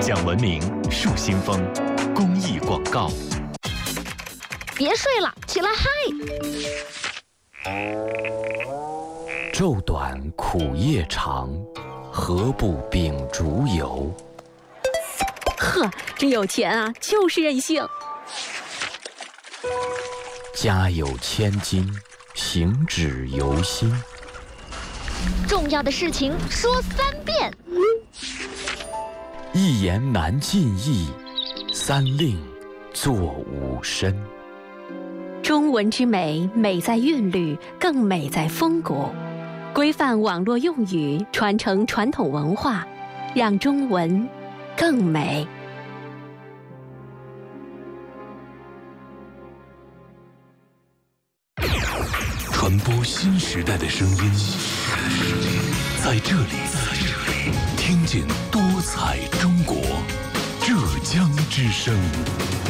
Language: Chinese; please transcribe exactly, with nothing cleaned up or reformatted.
讲文明树新风，公益广告。 别睡了，起来嗨！ 昼短苦夜长，何不秉烛游？ 呵，真有钱啊，就是任性。 家有千金，行止由心。 重要的事情说三遍。 一言难尽意，三令作吾身。 中文之美，美在韵律，更美在风骨。规范网络用语，传承传统文化，让中文更美。 传播新时代的声音，在这里，听见多彩中国，浙江之声。